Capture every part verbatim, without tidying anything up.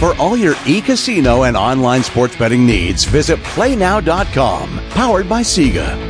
For all your e-casino and online sports betting needs, visit play now dot com. Powered by Sega.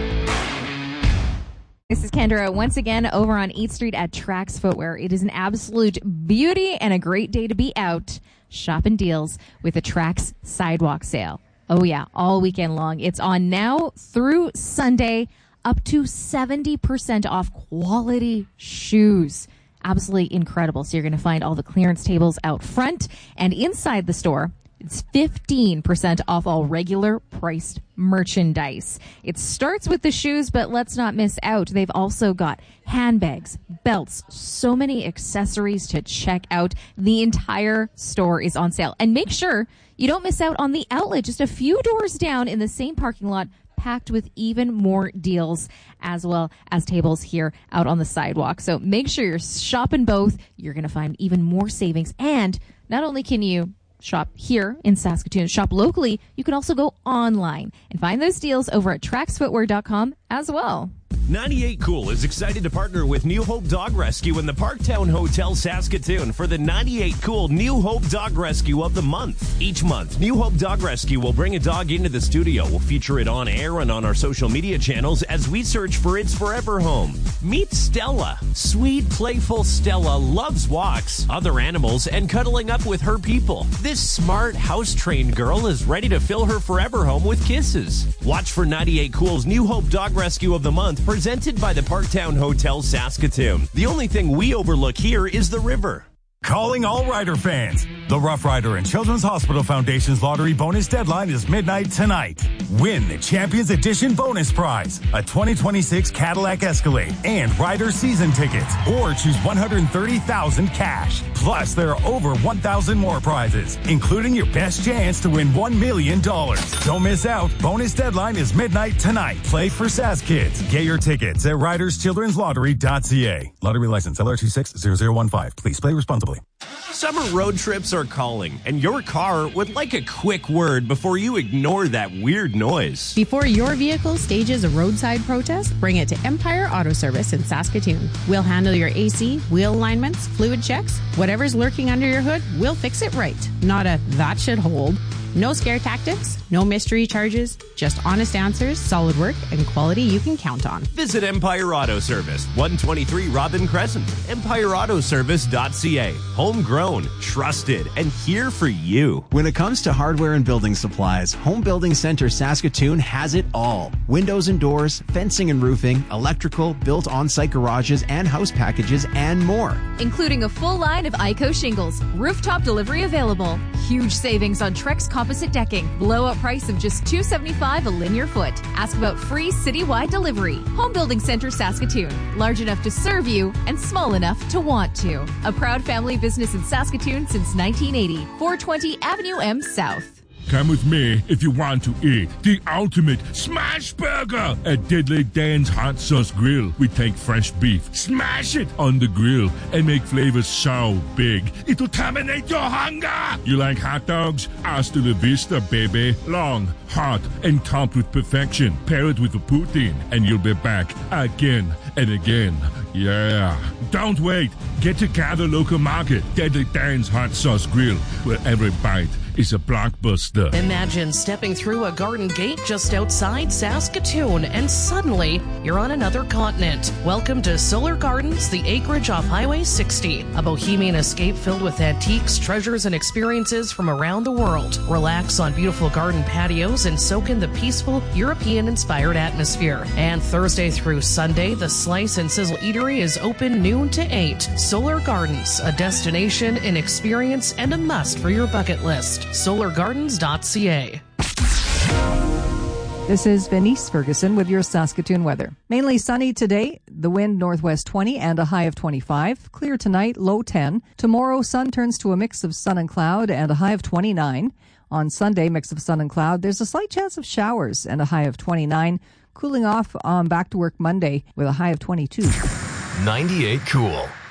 This is Kendra once again over on eighth Street at Trax Footwear. It is an absolute beauty and a great day to be out shopping deals with a Trax Sidewalk Sale. Oh yeah, all weekend long. It's on now through Sunday, up to seventy percent off quality shoes. Absolutely incredible. So you're going to find all the clearance tables out front, and inside the store, it's fifteen percent off all regular priced merchandise. It starts with the shoes, but let's not miss out. They've also got handbags, belts, so many accessories to check out. The entire store is on sale. And make sure you don't miss out on the outlet, just a few doors down in the same parking lot, packed with even more deals as well as tables here out on the sidewalk. So make sure you're shopping both. You're going to find even more savings. And not only can you shop here in Saskatoon, shop locally, you can also go online and find those deals over at trax footwear dot com as well. ninety-eight Cool is excited to partner with New Hope Dog Rescue in the Parktown Hotel Saskatoon for the ninety-eight Cool New Hope Dog Rescue of the Month. Each month, New Hope Dog Rescue will bring a dog into the studio. We'll feature it on air and on our social media channels as we search for its forever home. Meet Stella. Sweet, playful Stella loves walks, other animals, and cuddling up with her people. This smart, house-trained girl is ready to fill her forever home with kisses. Watch for ninety-eight Cool's New Hope Dog Rescue of the Month, presented by the Parktown Hotel Saskatoon. The only thing we overlook here is the river. Calling all Rider fans. The Rough Rider and Children's Hospital Foundation's lottery bonus deadline is midnight tonight. Win the Champions Edition bonus prize, a twenty twenty-six Cadillac Escalade and Rider season tickets, or choose one hundred thirty thousand dollars cash. Plus, there are over one thousand more prizes, including your best chance to win one million dollars. Don't miss out. Bonus deadline is midnight tonight. Play for Sask Kids. Get your tickets at riders children's lottery dot c a. Lottery license L R two six zero zero one five. Please play responsibly. Summer road trips are calling, and your car would like a quick word before you ignore that weird noise. Before your vehicle stages a roadside protest, bring it to Empire Auto Service in Saskatoon. We'll handle your A C, wheel alignments, fluid checks, whatever's lurking under your hood, we'll fix it right. Not a that should hold. No scare tactics, no mystery charges, just honest answers, solid work, and quality you can count on. Visit Empire Auto Service, one twenty-three Robin Crescent, empire auto service dot c a. Homegrown, trusted, and here for you. When it comes to hardware and building supplies, Home Building Center Saskatoon has it all. Windows and doors, fencing and roofing, electrical, built on-site garages and house packages, and more. Including a full line of I C O shingles, rooftop delivery available, huge savings on Trex composite decking, blow-up price of just two dollars and seventy-five cents a linear foot. Ask about free citywide delivery. Home Building Center Saskatoon, large enough to serve you and small enough to want to. A proud family business in Saskatoon since nineteen eighty. four twenty Avenue M South. Come with me if you want to eat the ultimate smash burger at Deadly Dan's Hot Sauce Grill. We take fresh beef, smash it on the grill, and make flavors so big it'll terminate your hunger. You like hot dogs? Hasta la vista, baby. Long, hot, and topped with perfection. Pair it with a poutine, and you'll be back again and again. Yeah. Don't wait. Get to Gather Local Market, Deadly Dan's Hot Sauce Grill, where every bite is a blockbuster. Imagine stepping through a garden gate just outside Saskatoon and suddenly you're on another continent. Welcome to Solar Gardens, the acreage off Highway sixty. A bohemian escape filled with antiques, treasures, and experiences from around the world. Relax on beautiful garden patios and soak in the peaceful, European-inspired atmosphere. And Thursday through Sunday, the Slice and Sizzle Eatery is open noon to eight. Solar Gardens, a destination, an experience, and a must for your bucket list. solar gardens dot c a. This is Venice Ferguson with your Saskatoon weather. Mainly sunny today, the wind northwest twenty and a high of twenty-five. Clear tonight, low ten. Tomorrow, sun turns to a mix of sun and cloud and a high of twenty-nine. On Sunday, mix of sun and cloud. There's a slight chance of showers and a high of twenty-nine. Cooling off on back to work Monday with a high of twenty-two. ninety-eight Cool.